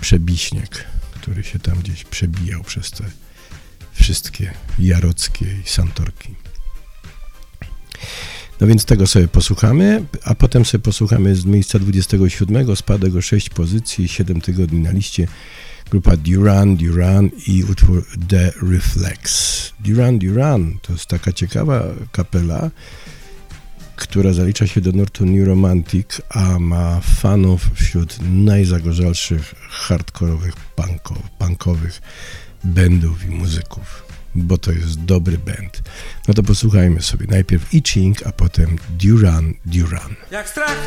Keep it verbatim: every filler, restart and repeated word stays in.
przebiśnieg, który się tam gdzieś przebijał przez te wszystkie jarockie i santorki. No więc tego sobie posłuchamy, a potem sobie posłuchamy z miejsca dwudziestego siódmego, spadek o sześć pozycji, siedem tygodni na liście, grupa Duran Duran i utwór The Reflex. Duran Duran to jest taka ciekawa kapela, która zalicza się do nurtu New Romantic, a ma fanów wśród najzagorzalszych hardkorowych, punkowych, punkowych bandów i muzyków, bo to jest dobry band. No to posłuchajmy sobie najpierw Itching, a potem Duran Duran. Jak strach